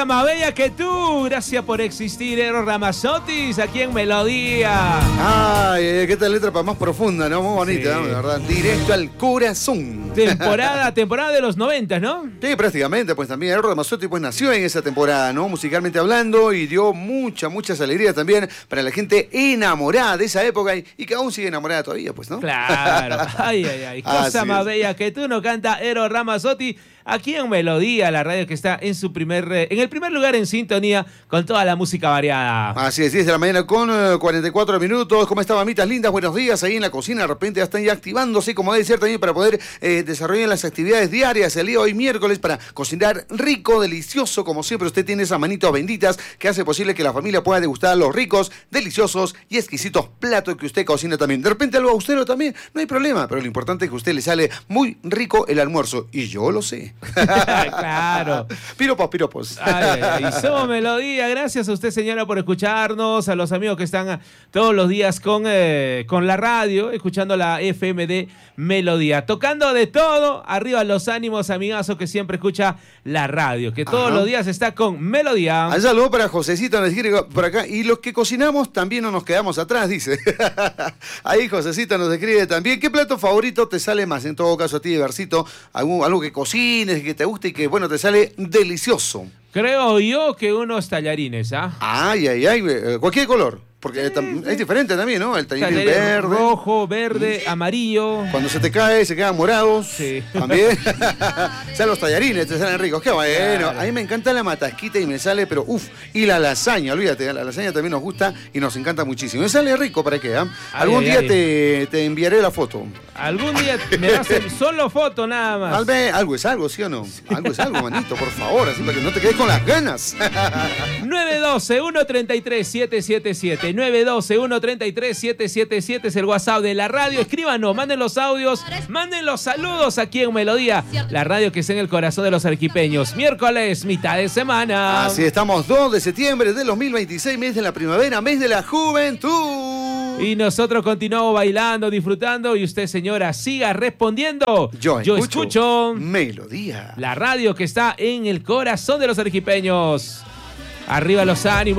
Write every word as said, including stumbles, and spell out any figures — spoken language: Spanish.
cosa más bella que tú. Gracias por existir, Eros Ramazzotti, aquí en Melodía. Ay, qué tal letra para más profunda, ¿no? Muy bonita, sí. De verdad. Directo al corazón. Temporada, temporada de los noventas, ¿no? Sí, prácticamente, pues también Eros Ramazzotti pues nació en esa temporada, ¿no? Musicalmente hablando, y dio mucha, muchas alegrías también para la gente enamorada de esa época y, y que aún sigue enamorada todavía, pues, ¿no? Claro. Ay, ay, ay. Cosa Así más es. bella que tú, nos canta Eros Ramazzotti. Aquí en Melodía, la radio que está en su primer, en el primer lugar en sintonía con toda la música variada. Así es, diez de la mañana con uh, cuarenta y cuatro minutos. ¿Cómo están, mamitas lindas? Buenos días. Ahí en la cocina de repente ya están ya activándose, como debe ser también, para poder eh, desarrollar las actividades diarias. El día de hoy, miércoles, para cocinar rico, delicioso. Como siempre, usted tiene esas manitos benditas que hace posible que la familia pueda degustar los ricos, deliciosos y exquisitos platos que usted cocina también. De repente algo austero también, no hay problema. Pero lo importante es que a usted le sale muy rico el almuerzo. Y yo lo sé. Claro. Piropos, piropos. Ay, ay, ay. Somos Melodía. Gracias a usted, señora, por escucharnos. A los amigos que están todos los días con, eh, con la radio, escuchando la F M de Melodía. Tocando de todo. Arriba los ánimos, amigazo, que siempre escucha la radio. Que todos Ajá. los días está con Melodía. Un saludo para Josecito, nos escribe por acá. Y los que cocinamos también no nos quedamos atrás, dice. Ahí Josecito nos escribe también. ¿Qué plato favorito te sale más? En todo caso, a ti, Versito, algo, algo que cocines, que te guste y que, bueno, te sale delicioso. Creo yo que unos tallarines, ¿ah? Ay, ay, ay, cualquier color. Porque sí, sí. es diferente también, ¿no? El tallarín Tallarín verde. Rojo, verde, amarillo. Cuando se te cae, se quedan morados. Sí. También. O sea, los tallarines te salen ricos. Qué bueno. Claro. A mí me encanta la matasquita y me sale, pero uff. Y la lasaña, olvídate, la lasaña también nos gusta y nos encanta muchísimo. Me sale rico, ¿para qué? ¿eh? Algún ay, día ay. Te, te enviaré la foto. Algún día me vas a hacer solo foto nada más. Tal vez, algo es algo, ¿sí o no? Sí. Algo es algo, manito, por favor, así para que no te quedes con las ganas. nueve uno dos, uno tres tres, siete siete siete. nueve uno dos, uno tres tres, siete siete siete es el WhatsApp de la radio. Escríbanos, manden los audios, manden los saludos aquí en Melodía, la radio que está en el corazón de los arequipeños. Miércoles, mitad de semana. Así estamos, dos de septiembre del dos mil veintiséis, mes de la primavera, mes de la juventud. Y nosotros continuamos bailando, disfrutando, y usted, señora, siga respondiendo. Yo, Yo escucho, escucho Melodía, la radio que está en el corazón de los arequipeños. Arriba los ánimos.